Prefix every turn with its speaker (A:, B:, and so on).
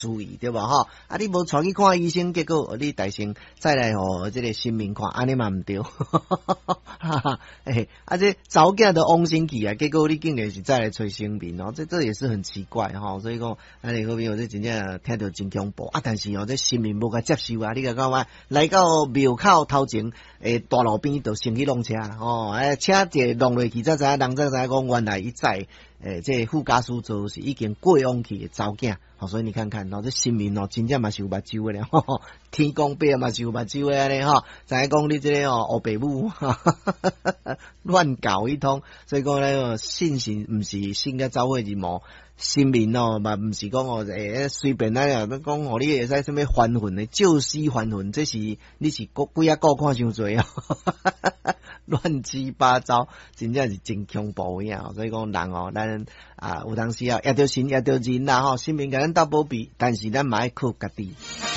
A: 注意对吧哈？啊，你无带去看医生，结果你大生再来这个新民看，安尼嘛唔对，这早囝都往生去啊，结果你竟然是再来找新民哦，这也是很奇怪哈。所以讲，安尼个朋友这真正听到真恐怖啊！但是这新民无甲接受啊，你个讲话来到庙口头前大路边就先去弄车车一弄落去，才知影人才知影讲原来伊载这副驾驶座是已经过往去的早囝。所以你看看这新民真正嘛是有目睭的咧，天公伯嘛是有目睭的咧知影讲你这个黑白母乱搞一通，所以讲咧信心不是信个走火入魔，新民嘛不是讲随便讲你会使什么还魂的救死还魂，这是你是几啊个看伤多乱七八糟，真正是真恐怖呀！所以讲人咱有当时也着神也着人啦新民甲咱斗保庇，但是咱嘛爱靠家己。